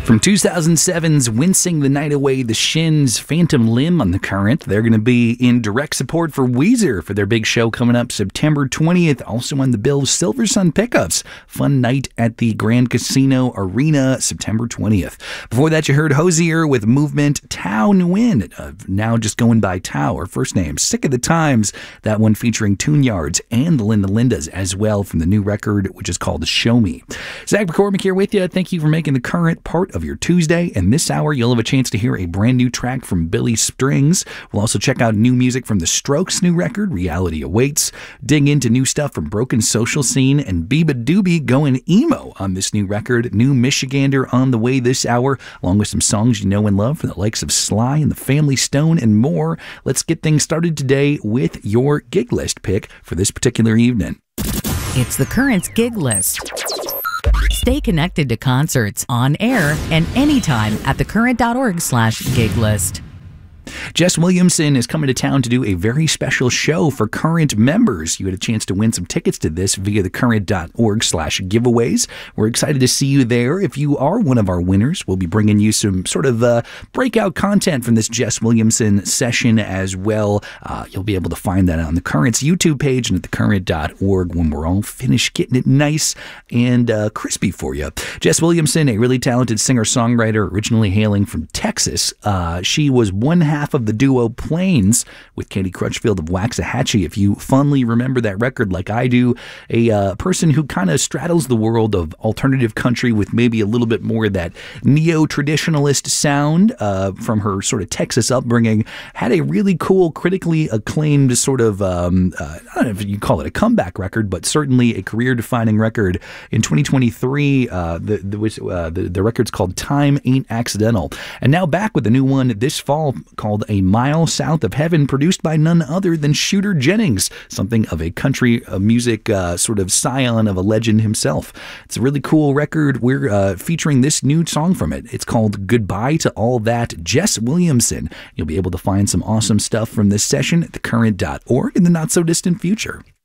From 2007's Wincing the Night Away, the Shins' Phantom Limb on the Current. They're going to be in direct support for Weezer for their big show coming up September 20th. Also on the bill, Silver Sun Pickups. Fun night at the Grand Casino Arena, September 20th. Before that, you heard Hozier with Movement. Tao Nguyen, now just going by Tao, her first name. Sick of the Times, that one featuring Tune Yards and the Linda Lindas as well from the new record, which is called Show Me. Zach McCormick here with you. Thank you for making the Current part of your Tuesday. And this hour, you'll have a chance to hear a brand new track from Billy Strings. We'll also check out new music from The Strokes' new record, Reality Awaits. Dig into new stuff from Broken Social Scene and Biba Doobie going emo on this new record. New Michigander on the way this hour, along with some songs you know and love from the likes of Sly and the Family Stone and more. Let's get things started today with your gig list pick for this particular evening. It's the Current's gig list. Stay connected to concerts on air and anytime at thecurrent.org/gig list. Jess Williamson is coming to town to do a very special show for Current members. You had a chance to win some tickets to this via thecurrent.org/giveaways. We're excited to see you there. If you are one of our winners, we'll be bringing you some sort of breakout content from this Jess Williamson session as well. You'll be able to find that on the Current's YouTube page and at thecurrent.org when we're all finished getting it nice and crispy for you. Jess Williamson, a really talented singer-songwriter originally hailing from Texas. She was one half of the duo Plains with Katie Crutchfield of Waxahachie. If you fondly remember that record like I do, a person who kind of straddles the world of alternative country with maybe a little bit more of that neo-traditionalist sound from her sort of Texas upbringing, had a really cool, critically acclaimed sort of, I don't know if you call it a comeback record, but certainly a career-defining record. In 2023, the record's called Time Ain't Accidental. And now back with a new one this fall called A Mile South of Heaven, produced by none other than Shooter Jennings, something of a country music sort of scion of a legend himself. It's a really cool record. We're featuring this new song from it. It's called Goodbye to All That, Jess Williamson. You'll be able to find some awesome stuff from this session at thecurrent.org in the not-so-distant future.